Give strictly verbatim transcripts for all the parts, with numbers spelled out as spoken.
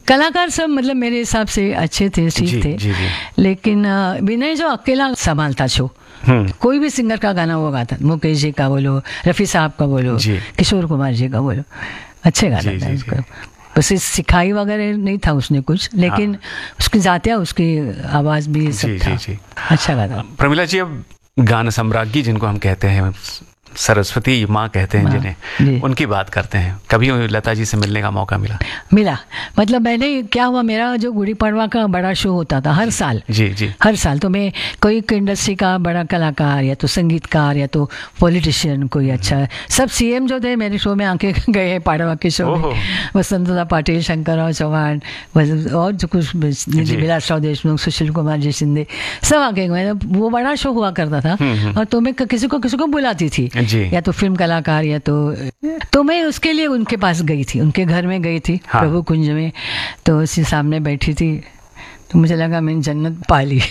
कलाकार सब मतलब मेरे हिसाब से अच्छे थे, ठीक थे, जी, जी. लेकिन विनय जो अकेला संभालता शो, कोई भी सिंगर का गाना वो गाता, मुकेश जी का बोलो, रफ़ी साहब का बोलो, किशोर कुमार जी का बोलो, अच्छे गाना था उसका। बस सिखाई वगैरह नहीं था उसने कुछ, लेकिन हाँ। उसकी जातिया, उसकी आवाज़ भी सब जी, था जी, जी. अच्छा गाना। प्रमिला जी, अब गाना सम्राज्ञी जिनको हम कहते हैं, सरस्वती माँ कहते हैं जिन्हें, उनकी बात करते हैं, कभी लता जी से मिलने का मौका मिला? मिला मतलब मैंने क्या हुआ, मेरा जो गुड़ी पड़वा का बड़ा शो होता था हर साल, जी जी हर साल, तो मैं कोई इंडस्ट्री का बड़ा कलाकार या तो संगीतकार या तो पॉलिटिशियन कोई अच्छा, सब सीएम जो थे मेरे शो में आके गए, पाड़वा के शो में, वसंतदा पाटिल, शंकरराव चौहान और जो कुछ विलासराव देशमुख, सुशील कुमार जी शिंदे, सब आके गए। वो बड़ा शो हुआ करता था और तो मैं किसी को किसी को बुलाती थी, या तो फिल्म कलाकार या तो तो मैं उसके लिए उनके पास गई थी, उनके घर में गई थी, हाँ। प्रभु कुंज में, तो उसी सामने बैठी थी, तो मुझे लगा मैंने जन्नत पा ली।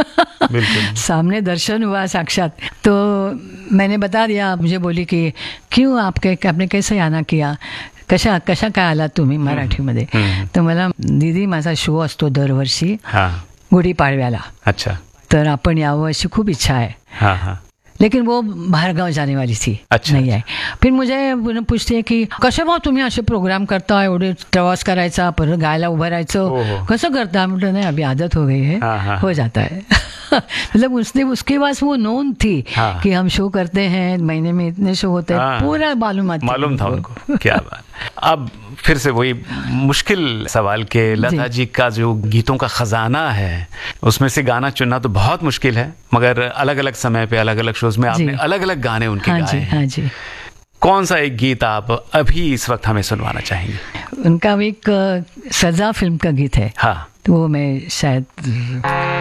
सामने दर्शन हुआ साक्षात। तो मैंने बता दिया, मुझे बोली कि क्यों आपके आपने कैसे आना किया, कशा कशा काय आला तुम्ही मराठीमध्ये? तर मला दीदी माझा शो असतो दरवर्षी गुढीपाडव्याला, अच्छा, तर आपण यावं अशी खूप इच्छा आहे, हाँ हाँ, लेकिन वो बाहर गाव जाने वाली थी, अच्छा, नहीं आई। फिर मुझे पूछते हैं कि कसे भाऊ तुम्ही असे प्रोग्राम करता, एवढे प्रवास करायचा, परत गायला उभं राहायचं, कसं करता? म्हटलं नहीं, अभी आदत हो गई है, हाँ, हाँ, हो जाता है। मतलब उसने उसके पास वो नोन थी, हाँ, कि हम शो करते हैं, महीने में इतने शो होते हैं, हाँ, पूरा मालूम मालूम था उनको। क्या बात। अब फिर से वही मुश्किल सवाल के, लता जी का जो गीतों का खजाना है, उसमें से गाना चुनना तो बहुत मुश्किल है, मगर अलग अलग समय पे अलग अलग शोज में आपने अलग अलग गाने उनके हाँ गाए जी, हैं। हाँ जी। कौन सा एक गीत आप अभी इस वक्त हमें सुनवाना चाहेंगे? उनका एक सजा फिल्म का गीत है, हाँ, तो वो मैं शायद